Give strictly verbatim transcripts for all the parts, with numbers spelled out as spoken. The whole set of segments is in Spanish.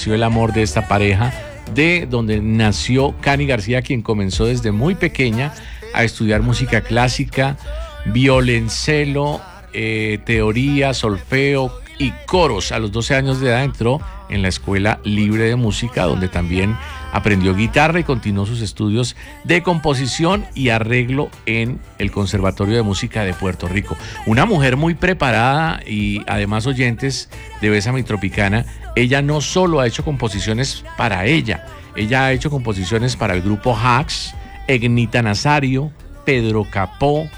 nació el amor de esta pareja, de donde nació Cani García, quien comenzó desde muy pequeña a estudiar música clásica, violoncelo, eh, teoría, solfeo y coros. A los doce años de edad entró en la Escuela Libre de Música, donde también aprendió guitarra y continuó sus estudios de composición y arreglo en el Conservatorio de Música de Puerto Rico. Una mujer muy preparada y además, oyentes de Bésame Tropicana, ella no solo ha hecho composiciones para ella, ella ha hecho composiciones para el grupo Hax, Egnita Nazario, Pedro Capó,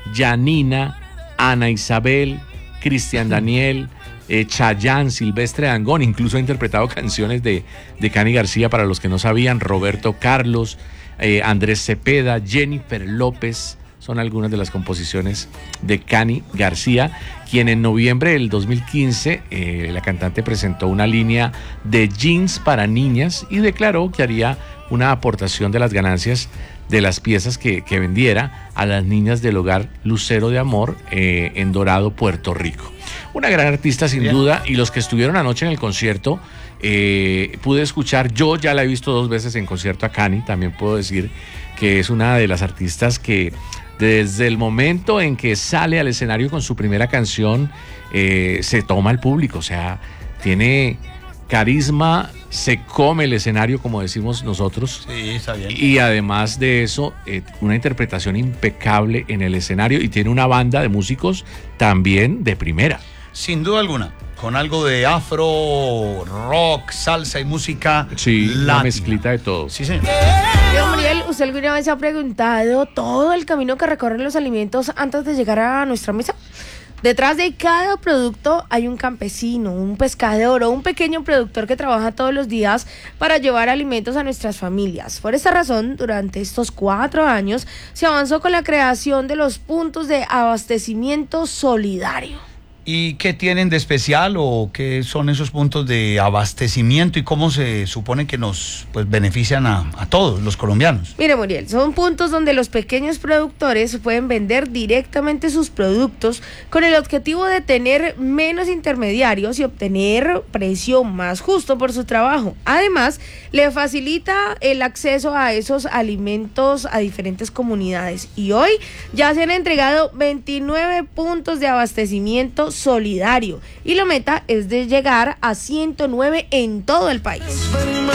Yanina, Ana Isabel, Cristian Daniel, eh, Chayanne, Silvestre Dangond, incluso ha interpretado canciones de, de Cani García, para los que no sabían, Roberto Carlos, eh, Andrés Cepeda, Jennifer López, son algunas de las composiciones de Cani García, quien en noviembre del dos mil quince, eh, la cantante presentó una línea de jeans para niñas y declaró que haría una aportación de las ganancias de las piezas que, que vendiera a las niñas del hogar Lucero de Amor eh, en Dorado, Puerto Rico. Una gran artista sin Bien. duda, y los que estuvieron anoche en el concierto, eh, pude escuchar, yo ya la he visto dos veces en concierto a Cani, también puedo decir que es una de las artistas que desde el momento en que sale al escenario con su primera canción, eh, se toma al público, o sea, tiene carisma, se come el escenario, como decimos nosotros. Sí, está bien. Y además de eso, eh, una interpretación impecable en el escenario, y tiene una banda de músicos también de primera. Sin duda alguna, con algo de afro, rock, salsa y música Sí, latina. Una mezclita de todo. Sí, señor. Gabriel, ¿usted alguna vez se ha preguntado todo el camino que recorren los alimentos antes de llegar a nuestra mesa? Detrás de cada producto hay un campesino, un pescador o un pequeño productor que trabaja todos los días para llevar alimentos a nuestras familias. Por esta razón, durante estos cuatro años se avanzó con la creación de los puntos de abastecimiento solidario. ¿Y qué tienen de especial o qué son esos puntos de abastecimiento y cómo se supone que nos pues, benefician a, a todos los colombianos? Mire, Muriel, son puntos donde los pequeños productores pueden vender directamente sus productos con el objetivo de tener menos intermediarios y obtener precio más justo por su trabajo. Además, le facilita el acceso a esos alimentos a diferentes comunidades. Y hoy ya se han entregado veintinueve puntos de abastecimiento solidario y la meta es de llegar a ciento nueve en todo el país.